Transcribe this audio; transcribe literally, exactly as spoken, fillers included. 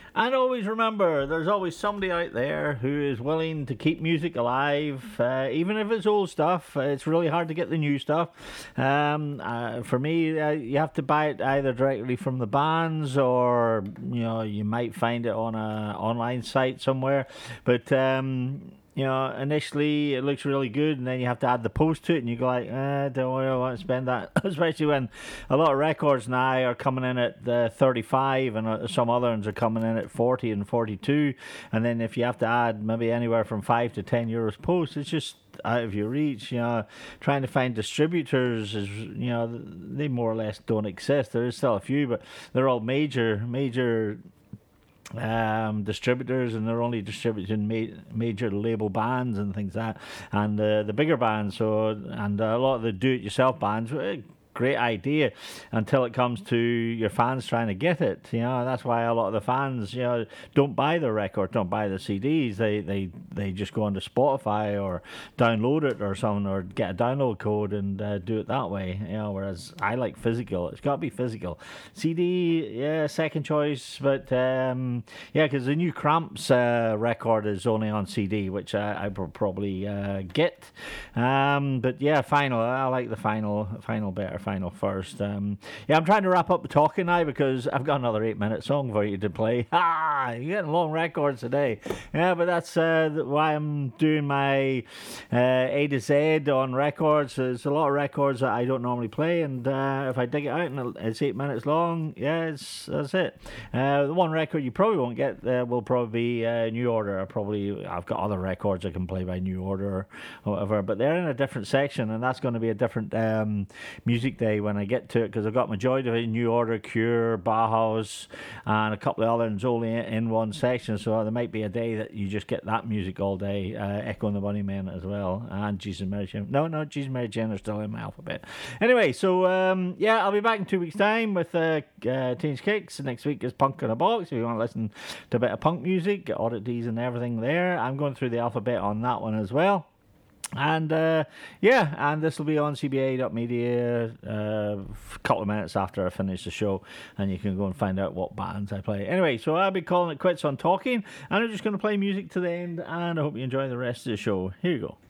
And always remember, there's always somebody out there who is willing to keep music alive, uh, even if it's old stuff. It's really hard to get the new stuff. Um, uh, for me, uh, you have to buy it either directly from the bands, or you know, you might find it on a online site somewhere. But um, you know, initially it looks really good, and then you have to add the post to it, and you go like, eh, don't really want to spend that. Especially when a lot of records now are coming in at uh, thirty-five, and uh, some other ones are coming in at forty and forty-two. And then if you have to add maybe anywhere from five to ten euros post, it's just out of your reach. You know, trying to find distributors is, you know, they more or less don't exist. There is still a few, but they're all major, major. Um, distributors, and they're only distributing ma- major label bands and things like that, and uh, the bigger bands. So, and a lot of the do-it-yourself bands. Uh, great idea until it comes to your fans trying to get it. You know, that's why a lot of the fans, you know, don't buy the record, don't buy the C Ds. They they they just go onto Spotify or download it or something, or get a download code and uh, do it that way. You know, whereas I like physical. It's got to be physical. C D, yeah, second choice, but um, yeah, because the new Cramps uh, record is only on C D, which I, I will probably uh, get. Um, but yeah, final. I like the final, final better. Final first. Um, yeah, I'm trying to wrap up the talking now because I've got another eight-minute song for you to play. Ah, you're getting long records today. Yeah, but that's uh, why I'm doing my uh, A to Z on records. There's a lot of records that I don't normally play, and uh, if I dig it out and it's eight minutes long, yeah, it's, that's it. Uh, the one record you probably won't get uh, will probably be uh, New Order. I probably I've got other records I can play by New Order or whatever, but they're in a different section, and that's going to be a different um, music day when I get to it, because I've got majority of it, New Order, Cure, Bauhaus, and a couple of others only in one section. So there might be a day that you just get that music all day. uh, Echo and the Bunnymen as well, and Jesus and Mary Chain. No, no, Jesus and Mary Chain are still in my alphabet. Anyway, so um, yeah, I'll be back in two weeks' time with uh, uh, Teenage Kicks. Next week is Punk in a Box. If you want to listen to a bit of punk music, oddities and everything there, I'm going through the alphabet on that one as well. And uh, yeah, and this will be on C B A dot media uh, a couple of minutes after I finish the show, and you can go and find out what bands I play. Anyway, so I'll be calling it quits on talking, and I'm just going to play music to the end, and I hope you enjoy the rest of the show. Here you go.